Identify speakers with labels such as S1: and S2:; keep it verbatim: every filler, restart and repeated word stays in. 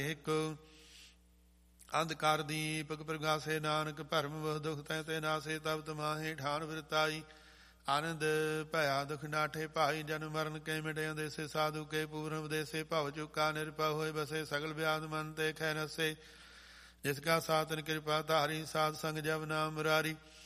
S1: ਇੱਕ ਅੰਧਕਾਰ ਦੀਪਕ ਪ੍ਰਗਾਸੇ ਨਾਨਕ ਭਰਮ ਬਹੁ ਦੁਖ ਤੈ ਤੇ ਨਾਸੇ ਤਬ ਤਮਾਹੇ ਠਾਨ ਵਰਤਾਈ ਆਨੰਦ ਭਇਆ ਦੁਖ ਨਾਠੇ ਭਾਈ ਜਨ ਮਰਨ ਕੇ ਮਿਟੇ ਅੰਦੇਸੇ ਸਾਧੂ ਕੇ ਪੂਰਨ ਦੇਸੇ ਭਵ ਚੁਕਾ ਨਿਰਭਉ ਹੋਏ ਬਸੇ ਸਗਲ ਵਿਆਦ ਮਨ ਤੇ ਖੈ ਨਸੇ ਜਿਸ ਕਾ ਸਾਤਨ ਕਿਰਪਾ ਧਾਰੀ ਸਾਧ ਸੰਗ ਜਬ ਨਾਮ ਮੁਰਾਰੀ